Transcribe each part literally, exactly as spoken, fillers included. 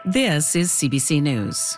This is C B C News.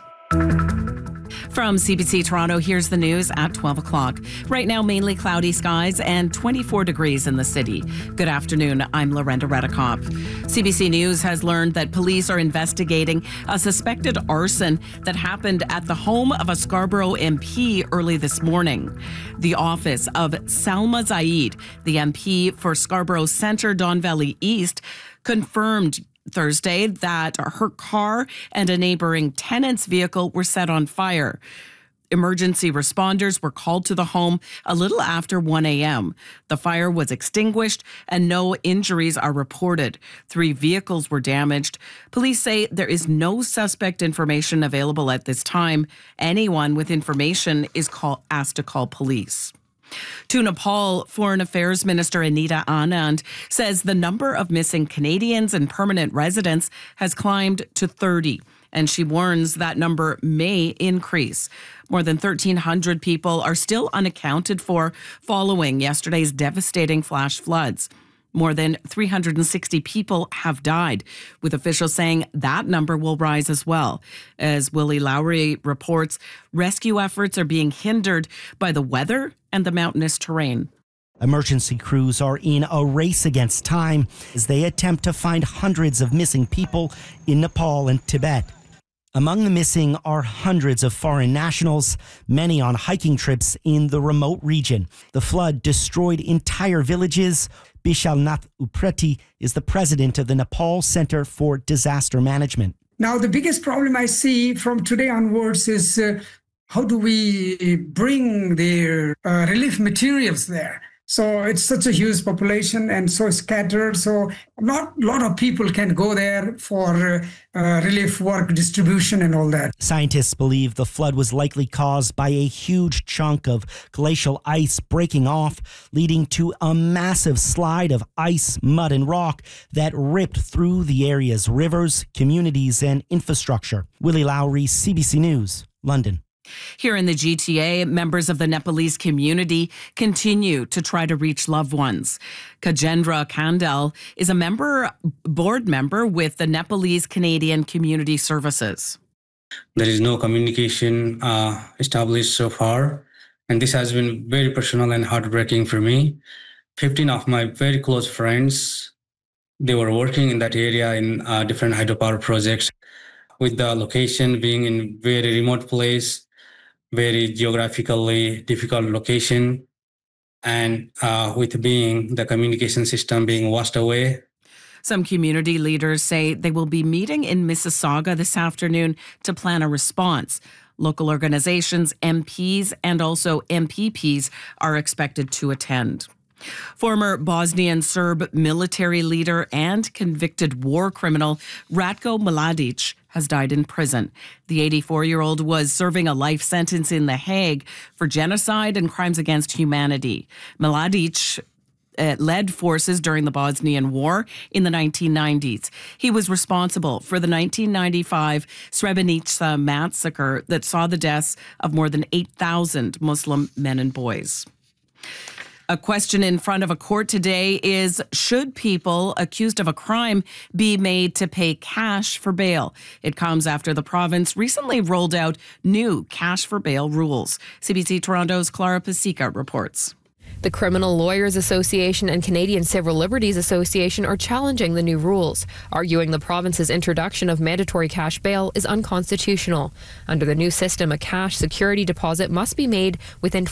From C B C Toronto, here's the news at twelve o'clock. Right now, mainly cloudy skies and twenty-four degrees in the city. Good afternoon, I'm Lorenda Redekop. C B C News has learned that police are investigating a suspected arson that happened at the home of a Scarborough M P early this morning. The office of Salma Zaid, the M P for Scarborough Centre, Don Valley East, confirmed Thursday that her car and a neighboring tenant's vehicle were set on fire. Emergency responders were called to the home a little after one a.m. The fire was extinguished and no injuries are reported. Three vehicles were damaged. Police say there is no suspect information available at this time. Anyone with information is call, asked to call police. To Nepal, Foreign Affairs Minister Anita Anand says the number of missing Canadians and permanent residents has climbed to thirty, and she warns that number may increase. More than thirteen hundred people are still unaccounted for following yesterday's devastating flash floods. More than three hundred sixty people have died, with officials saying that number will rise as well. As Willie Lowry reports, rescue efforts are being hindered by the weather and the mountainous terrain. Emergency crews are in a race against time as they attempt to find hundreds of missing people in Nepal and Tibet. Among the missing are hundreds of foreign nationals, many on hiking trips in the remote region. The flood destroyed entire villages. Bishalnath Upreti is the president of the Nepal Center for Disaster Management. Now, the biggest problem I see from today onwards is uh, how do we bring the uh, relief materials there? So it's such a huge population and so scattered. So not a lot of people can go there for uh, uh, relief work, distribution and all that. Scientists believe the flood was likely caused by a huge chunk of glacial ice breaking off, leading to a massive slide of ice, mud and rock that ripped through the area's rivers, communities and infrastructure. Willie Lowry, C B C News, London. Here in the G T A, members of the Nepalese community continue to try to reach loved ones. Kajendra Kandel is a member, board member with the Nepalese Canadian Community Services. There is no communication uh, established so far, and this has been very personal and heartbreaking for me. fifteen of my very close friends, they were working in that area in uh, different hydropower projects. With the location being in very remote place, very geographically difficult location, and uh, with being the communication system being washed away. Some community leaders say they will be meeting in Mississauga this afternoon to plan a response. Local organizations, M Ps, and also M P Ps are expected to attend. Former Bosnian Serb military leader and convicted war criminal Ratko Mladic has died in prison. The eighty-four-year-old was serving a life sentence in The Hague for genocide and crimes against humanity. Mladic Uh, led forces during the Bosnian War in the nineteen nineties. He was responsible for the nineteen ninety-five Srebrenica massacre that saw the deaths of more than eight thousand Muslim men and boys. A question in front of a court today is, should people accused of a crime be made to pay cash for bail? It comes after the province recently rolled out new cash for bail rules. C B C Toronto's Clara Pasica reports. The Criminal Lawyers Association and Canadian Civil Liberties Association are challenging the new rules, arguing the province's introduction of mandatory cash bail is unconstitutional. Under the new system, a cash security deposit must be made within